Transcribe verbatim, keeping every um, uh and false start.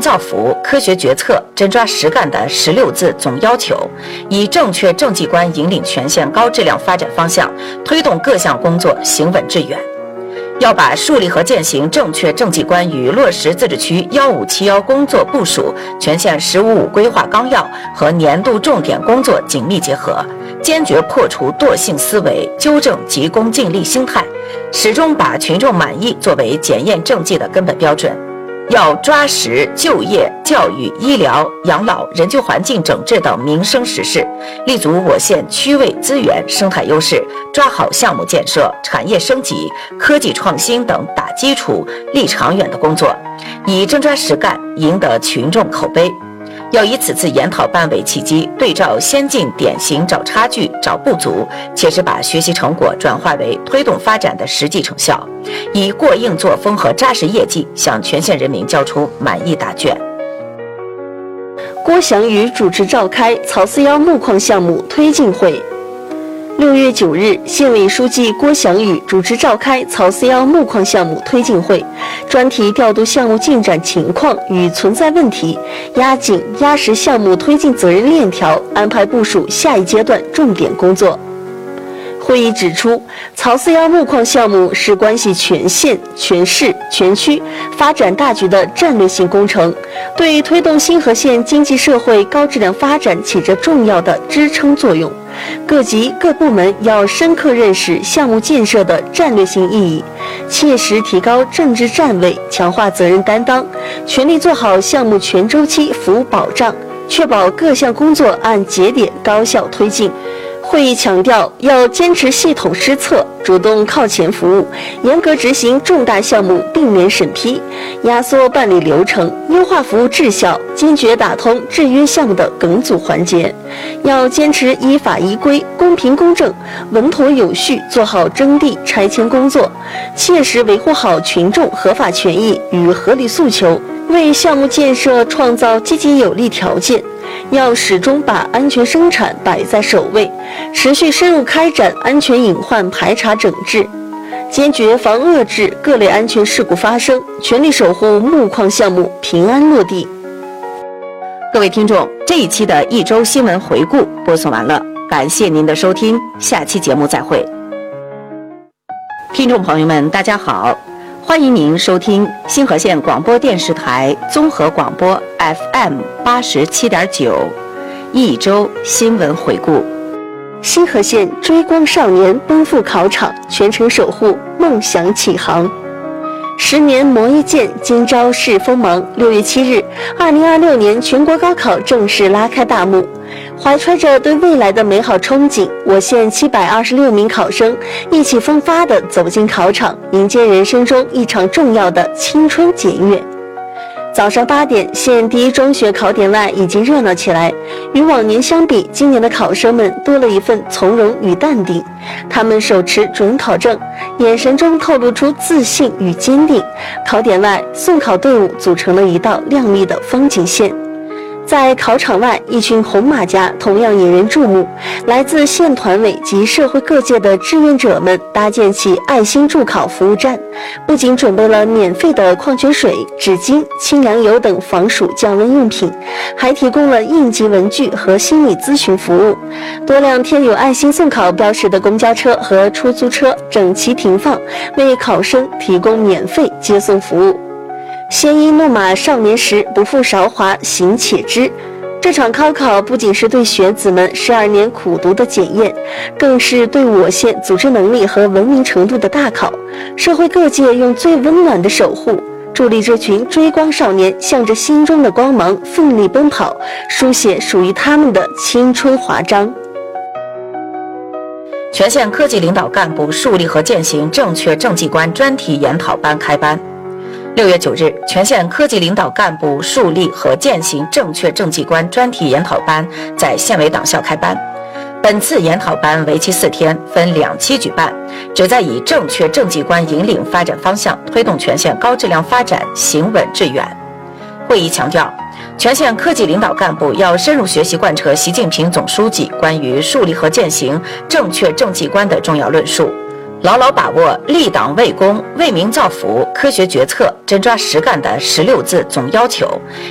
造福、科学决策、真抓实干的十六字总要求，以正确政绩观引领全县高质量发展方向，推动各项工作行稳致远。要把树立和践行正确政绩观与落实自治区幺五七幺工作部署、全县十五五规划纲要和年度重点工作紧密结合，坚决破除惰性思维，纠正急功近利心态，始终把群众满意作为检验政绩的根本标准。要抓实就业、教育、医疗、养老、人居环境整治等民生实事，立足我县区位资源、生态优势，抓好项目建设、产业升级、科技创新等打基础、立长远的工作，以真抓实干赢得群众口碑。要以此次研讨班为契机，对照先进典型找差距、找不足，切实把学习成果转化为推动发展的实际成效，以过硬作风和扎实业绩向全县人民交出满意答卷。 郭祥宇主持召开曹四幺木矿项目推进会。六月九日，县委书记郭祥宇主持召开曹四幺木矿项目推进会，专题调度项目进展情况与存在问题，压紧压实项目推进责任链条，安排部署下一阶段重点工作。会议指出，曹四幺木矿项目是关系全县、全市、全区发展大局的战略性工程，对推动新河县经济社会高质量发展起着重要的支撑作用。各级各部门要深刻认识项目建设的战略性意义，切实提高政治站位，强化责任担当，全力做好项目全周期服务保障，确保各项工作按节点高效推进。会议强调，要坚持系统施策，主动靠前服务，严格执行重大项目并联审批，压缩办理流程，优化服务质效，坚决打通制约项目的梗阻环节。要坚持依法依规、公平公正、稳妥有序做好征地拆迁工作，切实维护好群众合法权益与合理诉求，为项目建设创造积极有利条件。要始终把安全生产摆在首位，持续深入开展安全隐患排查整治，坚决防遏制各类安全事故发生，全力守护木矿项目平安落地。 各位听众，这一期的一周新闻回顾播送完了，感谢您的收听，下期节目再会。听众朋友们，大家好，欢迎您收听新河县广播电视台综合广播 F M 八十七点九，一周新闻回顾。 新河县追光少年奔赴考场，全程守护梦想起航。十年磨一剑，今朝试锋芒。六月七日，二零二六年全国高考正式拉开大幕。怀揣着对未来的美好憧憬，我县七百二十六名考生意气风发地走进考场，迎接人生中一场重要的青春检阅。早上八点，县第一中学考点外已经热闹起来。与往年相比，今年的考生们多了一份从容与淡定。他们手持准考证，眼神中透露出自信与坚定。考点外，送考队伍组成了一道亮丽的风景线。在考场外，一群红马甲同样引人注目。来自县团委及社会各界的志愿者们搭建起爱心助考服务站，不仅准备了免费的矿泉水、纸巾、清凉油等防暑降温用品，还提供了应急文具和心理咨询服务。多辆贴有爱心送考标识的公交车和出租车整齐停放，为考生提供免费接送服务。鲜衣怒马少年时，不负韶华行且知。这场高考不仅是对学子们十二年苦读的检验，更是对我县组织能力和文明程度的大考。社会各界用最温暖的守护，助力这群追光少年向着心中的光芒奋力奔跑，书写属于他们的青春华章。 全县科级领导干部树立和践行正确政绩观专题研讨班开班。六月九日，全县科级领导干部树立和践行正确政绩观专题研讨班在县委党校开班。本次研讨班为期四天，分两期举办，旨在以正确政绩观引领发展方向，推动全县高质量发展行稳致远。会议强调，全县科级领导干部要深入学习贯彻习近平总书记关于树立和践行正确政绩观的重要论述，牢牢把握立党为公、为民造福、科学决策、真抓实干的十六字总要求，